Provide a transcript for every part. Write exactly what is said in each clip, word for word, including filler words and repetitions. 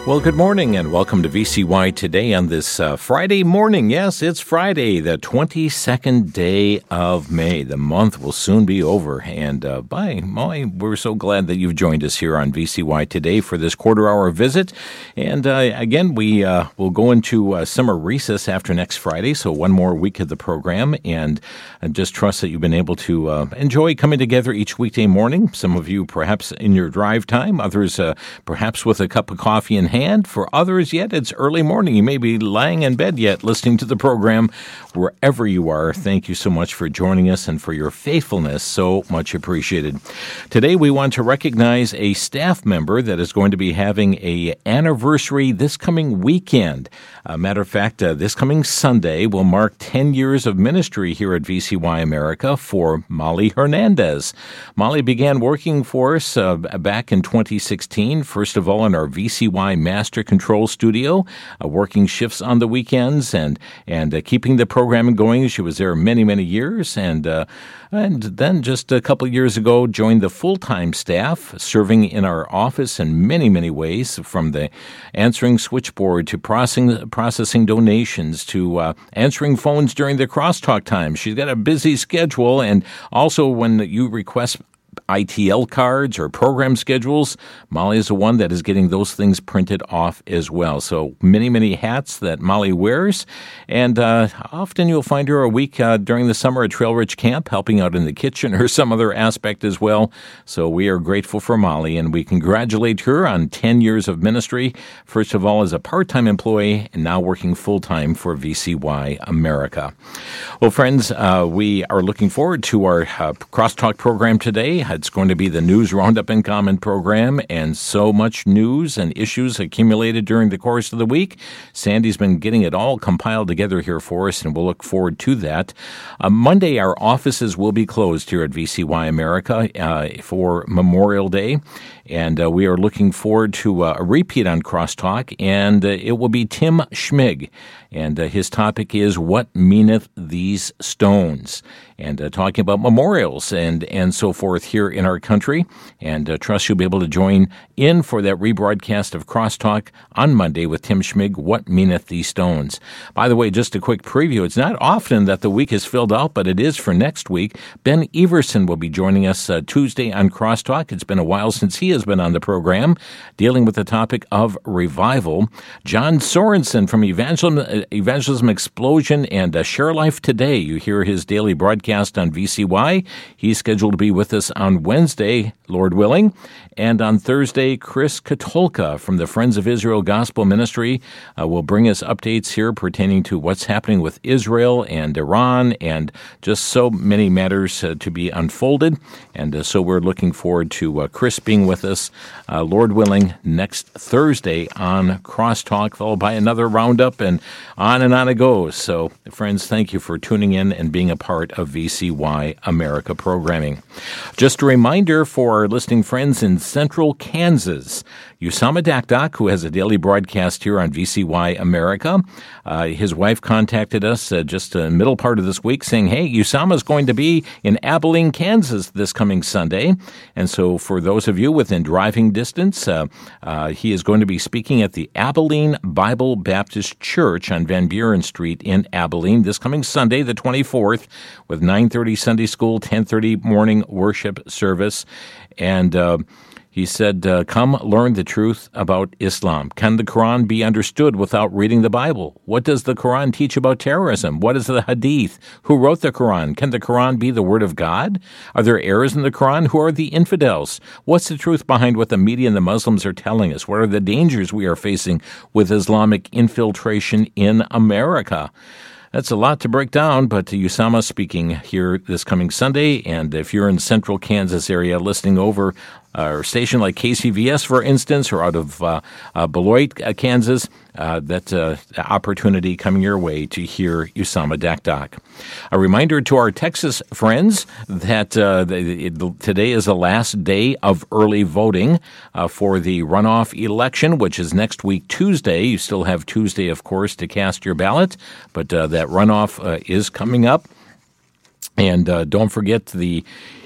Well, good morning and welcome to V C Y Today on this uh, Friday morning. Yes, it's Friday, the twenty-second day of May. The month will soon be over. And uh, by my, we're so glad that you've joined us here on V C Y Today for this quarter hour visit. And uh, again, we uh, will go into uh, summer recess after next Friday. So one more week of the program. And I just trust that you've been able to uh, enjoy coming together each weekday morning. Some of you perhaps in your drive time, others uh, perhaps with a cup of coffee in hand. For others, yet it's early morning. You may be lying in bed yet listening to the program. Wherever you are, thank you so much for joining us and for your faithfulness. So much appreciated. Today, we want to recognize a staff member that is going to be having a anniversary this coming weekend. Uh, matter of fact, uh, this coming Sunday will mark ten years of ministry here at V C Y America for Molly Hernandez. Molly began working for us uh, back in twenty sixteen, first of all in our V C Y Master Control Studio, uh, working shifts on the weekends and and uh, keeping the programming going. She was there many, many years, and uh, and then just a couple of years ago joined the full-time staff, serving in our office in many, many ways, from the answering switchboard to processing processing donations to uh, answering phones during the crosstalk time. She's got a busy schedule, and also when you request I T L cards or program schedules, Molly is the one that is getting those things printed off as well. So many, many hats that Molly wears. And uh, often you'll find her a week uh, during the summer at Trail Ridge Camp, helping out in the kitchen or some other aspect as well. So we are grateful for Molly, and we congratulate her on ten years of ministry. First of all, as a part-time employee, and now working full-time for V C Y America. Well, friends, uh, we are looking forward to our uh, Crosstalk program today. It's going to be the News Roundup and Comment program, and so much news and issues accumulated during the course of the week. Sandy's been getting it all compiled together here for us, and we'll look forward to that. Uh, Monday, our offices will be closed here at V C Y America uh, for Memorial Day, and uh, we are looking forward to uh, a repeat on Crosstalk, and uh, it will be Tim Schmig, and uh, his topic is What Meaneth These Stones? And uh, talking about memorials and, and so forth here in our country. And uh, trust you'll be able to join in for that rebroadcast of Crosstalk on Monday with Tim Schmig, What Meaneth These Stones? By the way, just a quick preview. It's not often that the week is filled out, but it is for next week. Ben Everson will be joining us uh, Tuesday on Crosstalk. It's been a while since he has been on the program, dealing with the topic of revival. John Sorensen from Evangelism, Evangelism Explosion and uh, Share Life Today. You hear his daily broadcast on V C Y. He's scheduled to be with us on Wednesday, Lord willing. And on Thursday, Chris Katolka from the Friends of Israel Gospel Ministry uh, will bring us updates here pertaining to what's happening with Israel and Iran and just so many matters uh, to be unfolded. And uh, so we're looking forward to uh, Chris being with us, uh, Lord willing, next Thursday on Crosstalk, followed by another roundup, and on and on it goes. So, friends, thank you for tuning in and being a part of V C Y America programming. Just a reminder for our listening friends in Central Kansas, Usama Dakdak, who has a daily broadcast here on V C Y America, uh, his wife contacted us uh, just the middle part of this week saying, hey, Usama's going to be in Abilene, Kansas this coming Sunday. And so for those of you within driving distance, uh, uh, he is going to be speaking at the Abilene Bible Baptist Church on Van Buren Street in Abilene this coming Sunday, the twenty-fourth, with nine thirty Sunday school, ten thirty morning worship service. And uh, he said, uh, come learn the truth about Islam. Can the Quran be understood without reading the Bible? What does the Quran teach about terrorism? What is the Hadith? Who wrote the Quran? Can the Quran be the Word of God? Are there errors in the Quran? Who are the infidels? What's the truth behind what the media and the Muslims are telling us? What are the dangers we are facing with Islamic infiltration in America? That's a lot to break down, but Usama speaking here this coming Sunday, and if you're in central Kansas area listening over uh, a station like K C V S, for instance, or out of uh, uh, Beloit, uh, Kansas, uh, that's an uh, opportunity coming your way to hear Usama Dakdak. A reminder to our Texas friends that uh, the, it, today is the last day of early voting uh, for the runoff election, which is next week, Tuesday. You still have Tuesday, of course, to cast your ballot, but uh, that runoff uh, is coming up. And uh, don't forget the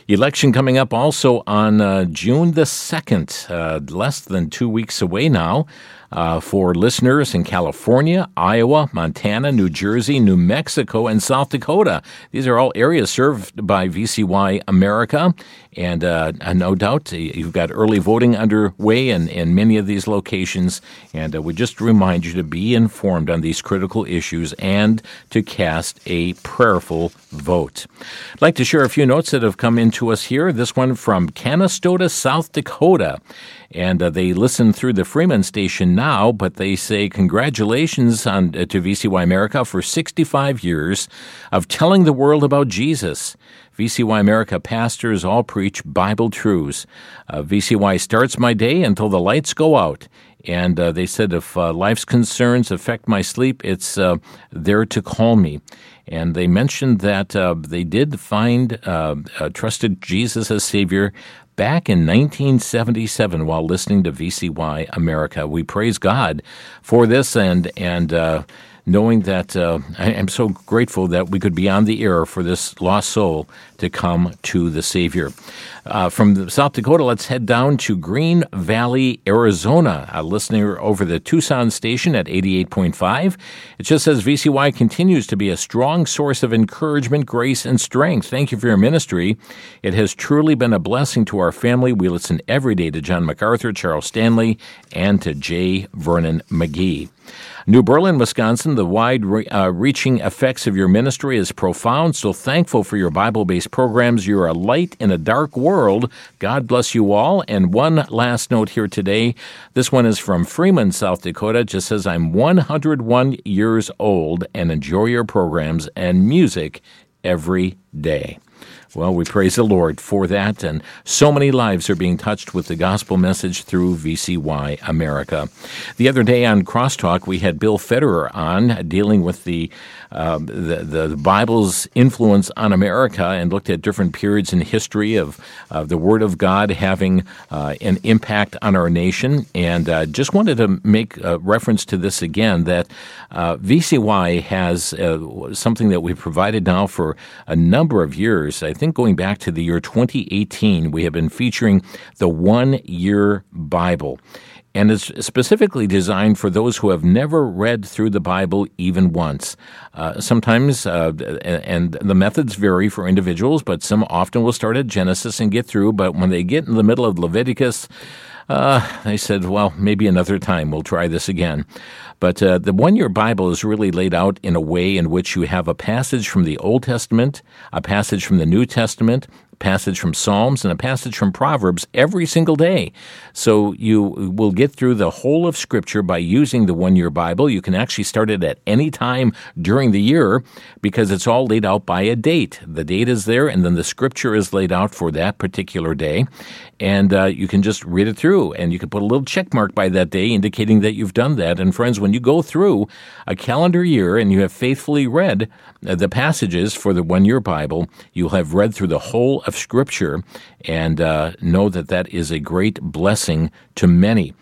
Election coming up also on uh, June the second, uh, less than two weeks away now. Uh, for listeners in California, Iowa, Montana, New Jersey, New Mexico, and South Dakota. These are all areas served by V C Y America, and uh, no doubt you've got early voting underway in, in many of these locations, and uh, we just remind you to be informed on these critical issues and to cast a prayerful vote. I'd like to share a few notes that have come into us here. This one from Canastota, South Dakota. And uh, they listen through the Freeman station now, but they say congratulations on, uh, to V C Y America for sixty-five years of telling the world about Jesus. V C Y America pastors all preach Bible truths. Uh, V C Y starts my day until the lights go out. And uh, they said if uh, life's concerns affect my sleep, it's uh, there to call me. And they mentioned that uh, they did find, uh, uh, trusted Jesus as Savior back in nineteen seventy-seven while listening to V C Y America. We praise God for this and and uh, knowing that uh, I am so grateful that we could be on the air for this lost soul to come to the Savior. Uh, from South Dakota, let's head down to Green Valley, Arizona. A listener over the Tucson station at eighty-eight point five. It just says V C Y continues to be a strong source of encouragement, grace, and strength. Thank you for your ministry. It has truly been a blessing to our family. We listen every day to John MacArthur, Charles Stanley, and to J. Vernon McGee. New Berlin, Wisconsin, the wide-reaching effects of your ministry is profound. So thankful for your Bible-based programs. You're a light in a dark world. God bless you all. And one last note here today. This one is from Freeman, South Dakota. It just says, I'm one hundred one years old and enjoy your programs and music every day. Well, we praise the Lord for that, and so many lives are being touched with the gospel message through V C Y America. The other day on Crosstalk, we had Bill Federer on, dealing with the, uh, the the Bible's influence on America, and looked at different periods in history of uh, the Word of God having uh, an impact on our nation. And uh, just wanted to make a reference to this again, that uh, V C Y has uh, something that we've provided now for a number of years. I think going back to the year twenty eighteen, we have been featuring the One-Year Bible. And it's specifically designed for those who have never read through the Bible even once. Uh, sometimes, uh, and the methods vary for individuals, but some often will start at Genesis and get through. But when they get in the middle of Leviticus, uh, they said, well, maybe another time we'll try this again. But uh, the One-Year Bible is really laid out in a way in which you have a passage from the Old Testament, a passage from the New Testament, passage from Psalms, and a passage from Proverbs every single day. So you will get through the whole of Scripture by using the One-Year Bible. You can actually start it at any time during the year because it's all laid out by a date. The date is there, and then the Scripture is laid out for that particular day. And uh, you can just read it through, and you can put a little check mark by that day indicating that you've done that. And friends, when you go through a calendar year and you have faithfully read the passages for the One-Year Bible, you'll have read through the whole of Scripture, and uh, know that that is a great blessing to many.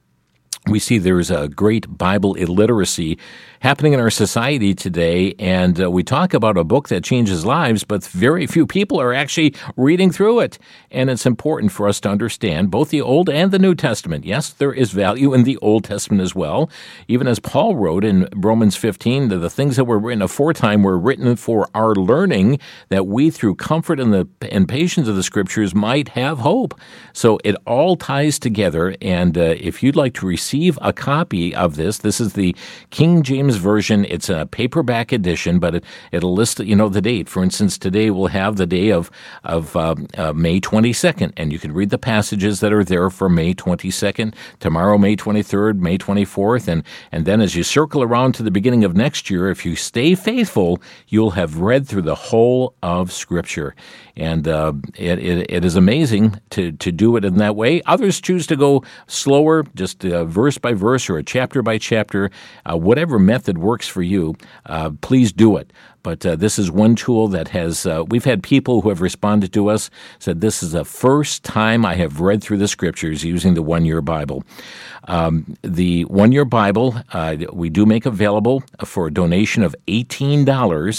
We see there's a great Bible illiteracy happening in our society today, and uh, we talk about a book that changes lives, but very few people are actually reading through it. And it's important for us to understand both the Old and the New Testament. Yes, there is value in the Old Testament as well. Even as Paul wrote in Romans fifteen, that the things that were written aforetime were written for our learning, that we through comfort and the and patience of the Scriptures might have hope. So it all ties together, and uh, if you'd like to receive a copy of this, this is the King James Version. It's a paperback edition, but it, it'll list, you know, the date. For instance, today we'll have the day of of uh, uh, May twenty-second, and you can read the passages that are there for May twenty-second. Tomorrow, May twenty-third, May twenty-fourth, and and then as you circle around to the beginning of next year, if you stay faithful, you'll have read through the whole of Scripture. And uh, it, it, it is amazing to, to do it in that way. Others choose to go slower, just uh, verse by verse or a chapter by chapter. Uh, whatever method works for you, uh, please do it. But uh, this is one tool that has, uh, we've had people who have responded to us, said this is the first time I have read through the Scriptures using the One-Year Bible. Um, the One-Year Bible, uh, we do make available for a donation of eighteen dollars.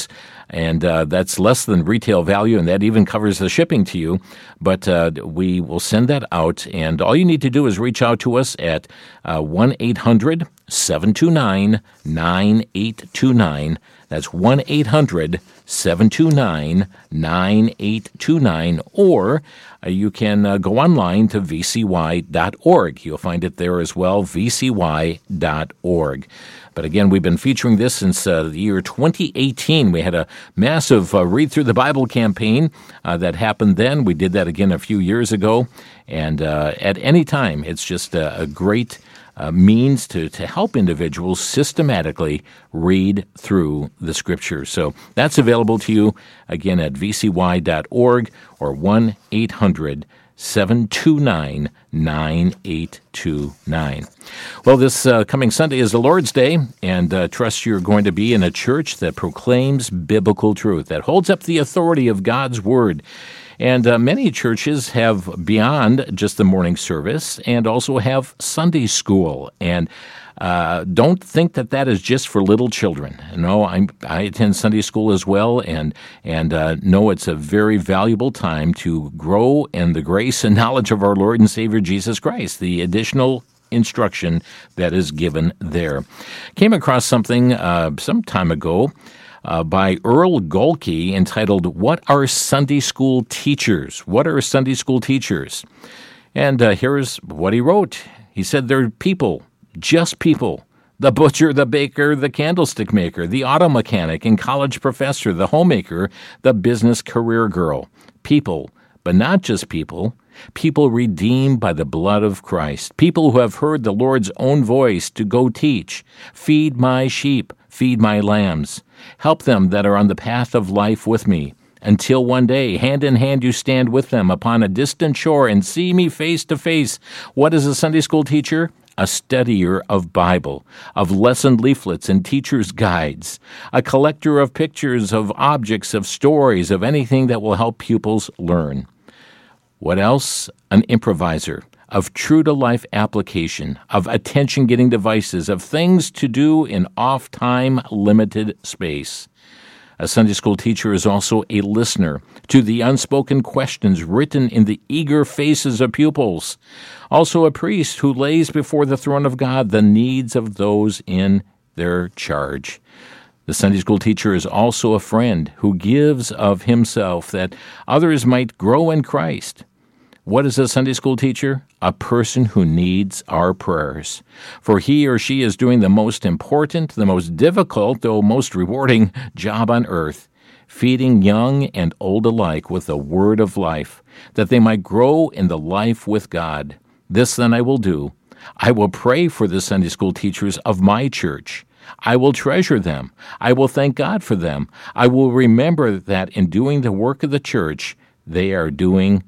And uh, that's less than retail value, and that even covers the shipping to you. But uh, we will send that out, and all you need to do is reach out to us at uh, one eight hundred seven two nine nine eight two nine. That's one eight hundred seven two nine nine eight two nine, or uh, you can uh, go online to v c y dot org. You'll find it there as well, v c y dot org. But again, we've been featuring this since uh, the year twenty eighteen. We had a massive uh, Read Through the Bible campaign uh, that happened then. We did that again a few years ago. And uh, at any time, it's just a, a great uh, means to, to help individuals systematically read through the Scriptures. So that's available to you, again, at v c y dot org or one eight hundred seven two nine nine eight two nine. Well, this uh, coming Sunday is the Lord's Day, and uh, trust you're going to be in a church that proclaims biblical truth, that holds up the authority of God's Word. And uh, many churches have beyond just the morning service and also have Sunday school. And Uh, don't think that that is just for little children. No, I'm, I attend Sunday school as well, and and uh, know it's a very valuable time to grow in the grace and knowledge of our Lord and Savior Jesus Christ, the additional instruction that is given there. Came across something uh, some time ago uh, by Earl Golke entitled, What Are Sunday School Teachers? What are Sunday School Teachers? And uh, here's what he wrote. He said, they're people. Just people. The butcher, the baker, the candlestick maker, the auto mechanic and college professor, the homemaker, the business career girl. People, but not just people. People redeemed by the blood of Christ. People who have heard the Lord's own voice to go teach. Feed my sheep, feed my lambs. Help them that are on the path of life with me. Until one day, hand in hand, you stand with them upon a distant shore and see me face to face. What is a Sunday school teacher? A studier of Bible, of lesson leaflets and teacher's guides, a collector of pictures, of objects, of stories, of anything that will help pupils learn. What else? An improviser, of true-to-life application, of attention-getting devices, of things to do in off-time, limited space. A Sunday school teacher is also a listener to the unspoken questions written in the eager faces of pupils. Also a priest who lays before the throne of God the needs of those in their charge. The Sunday school teacher is also a friend who gives of himself that others might grow in Christ. What is a Sunday school teacher? A person who needs our prayers. For he or she is doing the most important, the most difficult, though most rewarding job on earth, feeding young and old alike with the word of life, that they might grow in the life with God. This then I will do. I will pray for the Sunday school teachers of my church. I will treasure them. I will thank God for them. I will remember that in doing the work of the church, they are doing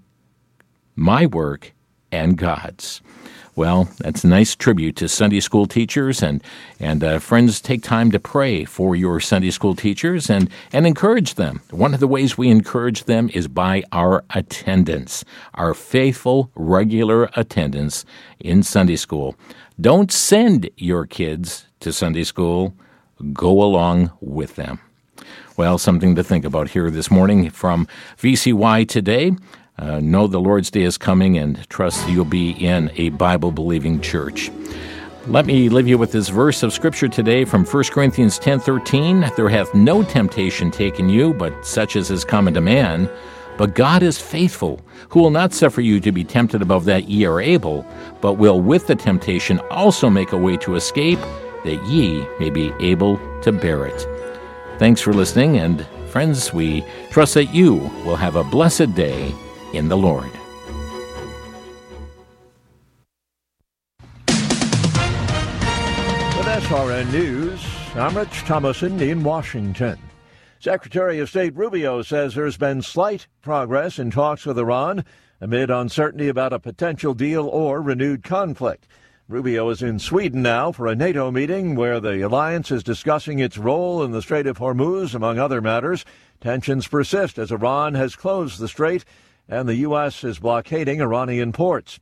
my work and God's. Well, that's a nice tribute to Sunday school teachers, and and uh, friends, take time to pray for your Sunday school teachers and, and encourage them. One of the ways we encourage them is by our attendance, our faithful, regular attendance in Sunday school. Don't send your kids to Sunday school. Go along with them. Well, something to think about here this morning from V C Y Today. Uh, know the Lord's Day is coming, and trust you'll be in a Bible-believing church. Let me leave you with this verse of Scripture today from First Corinthians ten thirteen. There hath no temptation taken you, but such as is common to man. But God is faithful, who will not suffer you to be tempted above that ye are able, but will with the temptation also make a way to escape, that ye may be able to bear it. Thanks for listening, and friends, we trust that you will have a blessed day in the Lord. With S R N News, I'm Rich Thomason in Washington. Secretary of State Rubio says there's been slight progress in talks with Iran amid uncertainty about a potential deal or renewed conflict. Rubio is in Sweden now for a NATO meeting where the alliance is discussing its role in the Strait of Hormuz, among other matters. Tensions persist as Iran has closed the strait and the U S is blockading Iranian ports.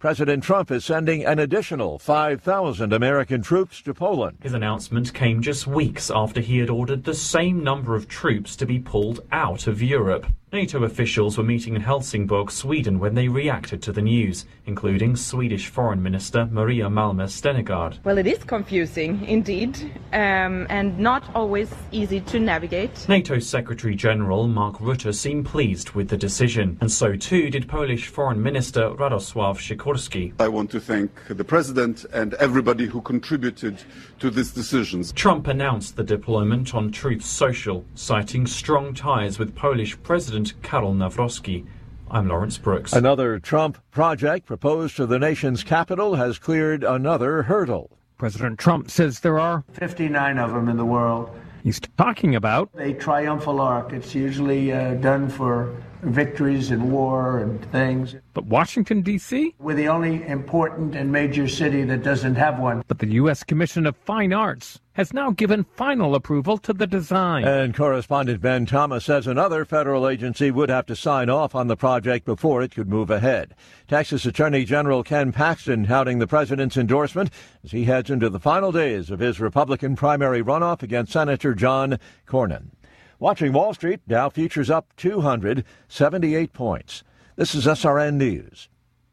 President Trump is sending an additional five thousand American troops to Poland. His announcement came just weeks after he had ordered the same number of troops to be pulled out of Europe. NATO officials were meeting in Helsingborg, Sweden, when they reacted to the news, including Swedish Foreign Minister Maria Malmer Stenergard. Well, it is confusing, indeed, um, and not always easy to navigate. NATO Secretary General Mark Rutte seemed pleased with the decision, and so too did Polish Foreign Minister Radosław Sikorski. I want to thank the President and everybody who contributed to this decision. Trump announced the deployment on Truth Social, citing strong ties with Polish President Karol Nawrocki. I'm Lawrence Brooks. Another Trump project proposed to the nation's capital has cleared another hurdle. President Trump says there are fifty-nine of them in the world. He's talking about a triumphal arc. It's usually uh, done for victories in war and things. But Washington, D C? We're the only important and major city that doesn't have one. But the U S Commission of Fine Arts has now given final approval to the design. And correspondent Ben Thomas says another federal agency would have to sign off on the project before it could move ahead. Texas Attorney General Ken Paxton touting the president's endorsement as he heads into the final days of his Republican primary runoff against Senator John Cornyn. Watching Wall Street, Dow futures up two hundred seventy-eight points. This is S R N News.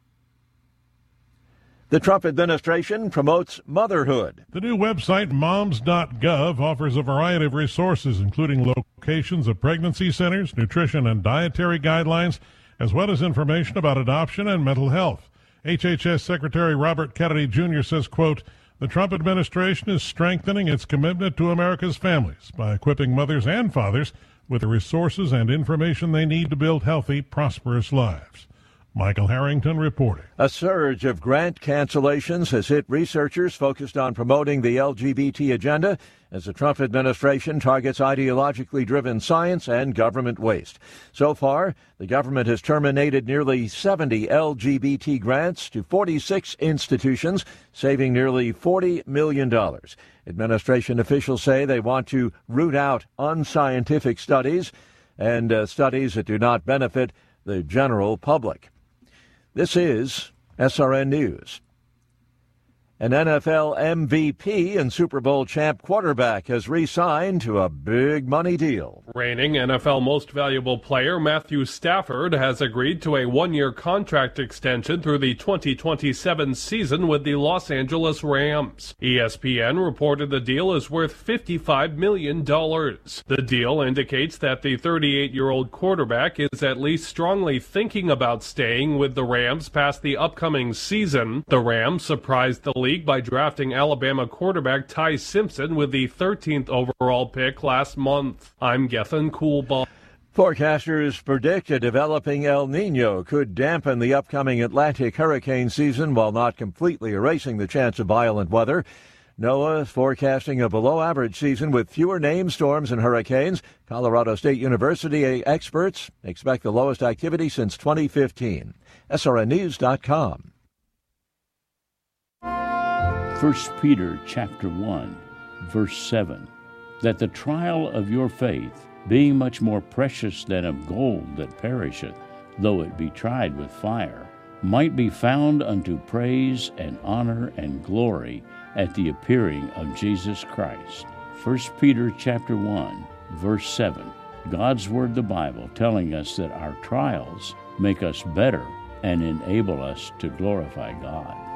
The Trump administration promotes motherhood. The new website, moms dot gov, offers a variety of resources, including locations of pregnancy centers, nutrition and dietary guidelines, as well as information about adoption and mental health. H H S Secretary Robert Kennedy Junior says, quote, the Trump administration is strengthening its commitment to America's families by equipping mothers and fathers with the resources and information they need to build healthy, prosperous lives. Michael Harrington reporting. A surge of grant cancellations has hit researchers focused on promoting the L G B T agenda as the Trump administration targets ideologically driven science and government waste. So far, the government has terminated nearly seventy L G B T grants to forty-six institutions, saving nearly forty million dollars. Administration officials say they want to root out unscientific studies and uh, studies that do not benefit the general public. This is S R N News. An N F L M V P and Super Bowl champ quarterback has re-signed to a big money deal. Reigning N F L Most Valuable Player Matthew Stafford has agreed to a one-year contract extension through the twenty twenty-seven season with the Los Angeles Rams. E S P N reported the deal is worth fifty-five million dollars. The deal indicates that the thirty-eight-year-old quarterback is at least strongly thinking about staying with the Rams past the upcoming season. The Rams surprised the league by drafting Alabama quarterback Ty Simpson with the thirteenth overall pick last month. I'm Gethin Coolbaugh. Forecasters predict a developing El Nino could dampen the upcoming Atlantic hurricane season while not completely erasing the chance of violent weather. NOAA is forecasting a below-average season with fewer named storms and hurricanes. Colorado State University experts expect the lowest activity since twenty fifteen. S R N News dot com. First Peter chapter one, verse seven, that the trial of your faith, being much more precious than of gold that perisheth, though it be tried with fire, might be found unto praise and honor and glory at the appearing of Jesus Christ. First Peter chapter one, verse seven, God's Word, the Bible, telling us that our trials make us better and enable us to glorify God.